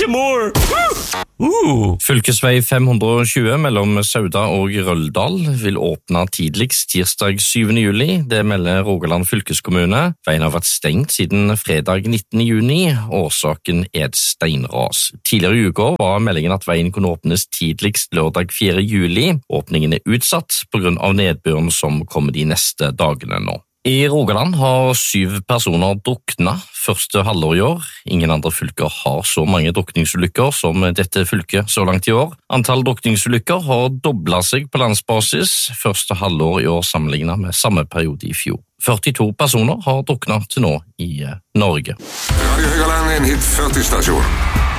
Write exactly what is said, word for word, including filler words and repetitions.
more! Uh. Fylkesvei fem hundre og tjue mellom Sauda og Røldal vil åpne tidligst tirsdag syvende juli. Det melder Rogaland fylkeskommune. Veien har vært stengt siden fredag nittende juni. Årsaken er et steinras. Tidligere i uka var meldingen at veien kunne åpnes tidligst lørdag fjerde juli. Åpningen er utsatt på grunn av nedbøren som kommer de neste dagene nå. I Rogaland har syv personer druknet første halvår i år. Ingen andre fylker har så mange drukningsulykker som dette fylket så langt i år. Antall drukningsulykker har doblet seg på landsbasis første halvår i år sammenlignet med samme periode i fjor. førtito personer har druknet til nå i Norge. Radio Høgaland, en hit førti stasjon.